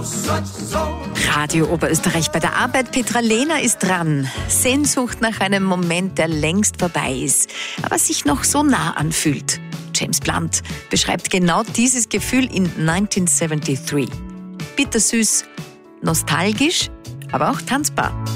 Radio Oberösterreich bei der Arbeit. Petra Lehner ist dran. Sehnsucht nach einem Moment, der längst vorbei ist, aber sich noch so nah anfühlt. James Blunt beschreibt genau dieses Gefühl in 1973. Bittersüß, nostalgisch, aber auch tanzbar.